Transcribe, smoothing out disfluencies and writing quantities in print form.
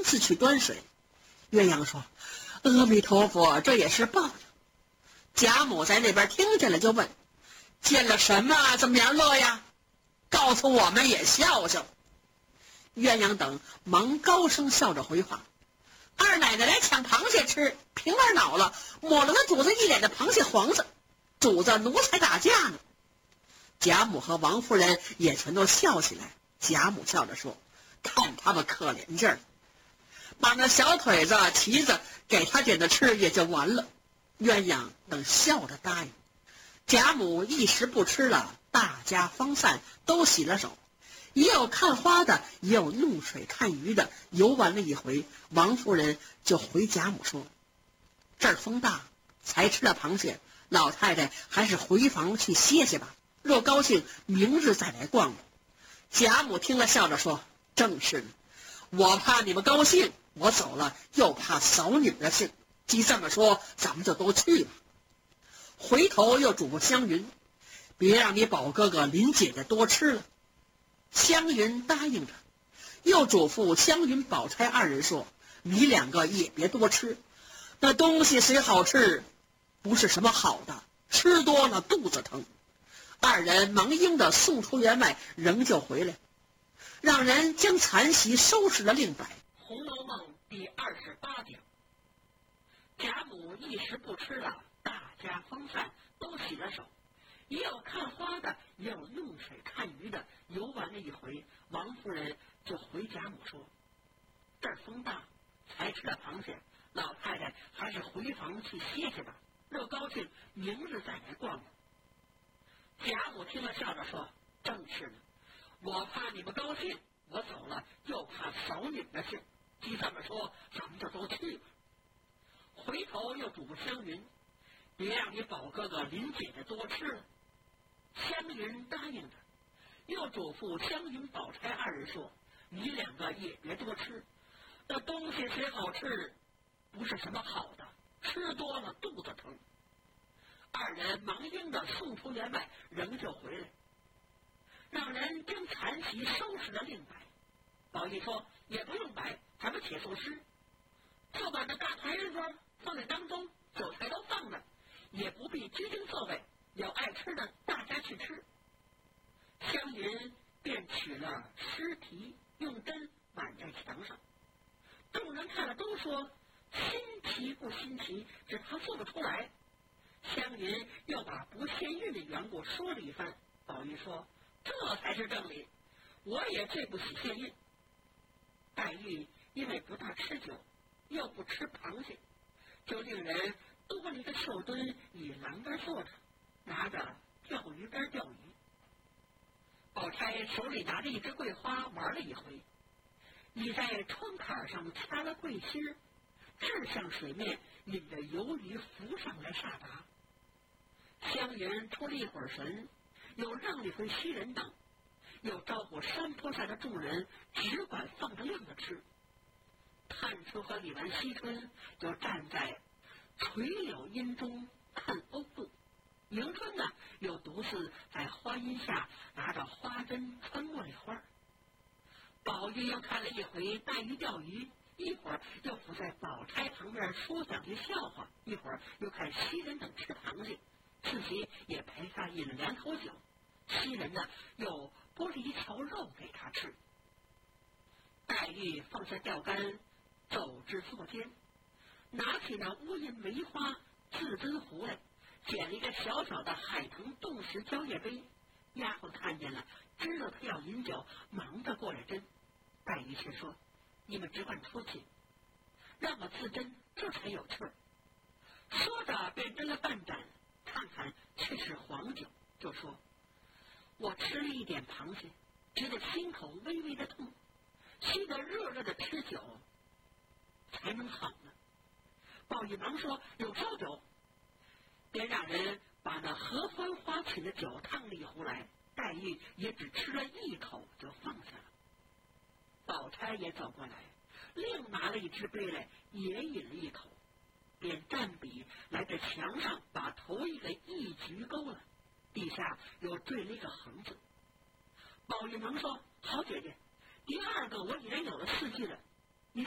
自去端水。鸳鸯说：“阿弥陀佛，这也是报应。”贾母在那边听见了，就问：“见了什么？怎么样乐呀？告诉我们也笑笑。”鸳鸯等忙高声笑着回话：“二奶奶来抢螃蟹吃，平儿恼了，抹了他主子一脸的螃蟹黄子，主子奴才打架呢。”贾母和王夫人也全都笑起来。贾母笑着说：“看他们可怜劲儿，把那小腿子、蹄子给他点的吃也就完了。”鸳鸯等笑着答应。贾母一时不吃了，大家方散，都洗了手。也有看花的，也有弄水看鱼的。游完了一回，王夫人就回贾母说：“这儿风大，才吃了螃蟹，老太太还是回房去歇歇吧。若高兴，明日再来逛逛。”贾母听了，笑着说：“正是呢，我怕你们高兴，我走了又怕扫你们的兴。既这么说，咱们就都去吧。”回头又嘱咐湘云：“别让你宝哥哥、林姐姐多吃了。”湘云答应着，又嘱咐湘云、宝钗二人说：“你两个也别多吃，那东西虽好吃，不是什么好的，吃多了肚子疼。”二人忙应的送出员外，仍旧回来，让人将残席收拾了另摆。《红楼梦》第28讲。贾母一时不吃了，大家方散，都洗了手。也有看花的，也有弄水看鱼的。游完了一回，王夫人就回贾母说：“这儿风大，才吃了螃蟹，老太太还是回房去歇歇吧。若高兴，明日再来逛逛。”贾母听了，笑着说：“正是呢，我怕你们高兴，我走了又怕扫你们的兴。既这么说，咱们就都去吧。”回头又嘱咐湘云：“别让你宝哥哥、林姐姐多吃了。”湘云答应着，又嘱咐湘云、宝钗二人说：“你两个也别多吃，那东西虽好吃，不是什么好的，吃多了肚子疼。”二人忙应的送出员外，仍旧回来，让人将残席收拾了另摆。宝玉说：“也不用摆，咱们且作诗，就把那大团圆桌放在当中，酒台都放了，也不必居中座位，有爱吃的大家去吃。”湘云便取了诗题，用针挽在墙上。众人看了都说新奇不新奇，只怕做不出来。湘云又把不限韵的缘故说了一番。宝玉说：“这才是正理，我也最不喜限韵。”黛玉因为不大吃酒，又不吃螃蟹，就令人多了一个绣墩，以栏杆坐着，拿着钓鱼竿钓鱼。宝钗手里拿着一只桂花玩了一回，倚在窗槛上掐了桂心，掷向水面，引着游鱼浮上来下达。湘云出了一会儿神，又让了一回袭人等，又招呼山坡下的众人只管放着亮的吃。探春和李纨、惜春就站在垂柳荫中看鸥鹭，迎春呢又独自在花荫下拿着花针穿茉莉花。宝玉又看了一回黛玉钓鱼，一会儿又伏在宝钗旁边说两句笑话，一会儿又看袭人等吃螃蟹，自己也陪他饮了2口酒。袭人呢又剥了一条肉给他吃。黛玉放下钓竿，走至座间，拿起那乌银梅花制针壶来，捡了一个小小的海棠冻石蕉叶杯。丫鬟看见了，知道他要饮酒，忙着过来斟。黛玉却说：“你们只管出去，让我自斟，这才有趣儿。”说着便斟了半盏，看看却是黄酒，就说：“我吃了一点螃蟹，觉得心口微微的痛，须得热热的吃酒才能好呢。”宝玉忙说：“有烧酒。”便让人把那合欢花请的酒烫了一壶来，黛玉也只吃了一口就放下了。宝钗也走过来，另拿了一只杯来，也饮了一口，便蘸笔来在墙上把头一个一举勾了，地下又坠了一个横字。宝玉忙说：“好姐姐，第2个我已然有了4句了，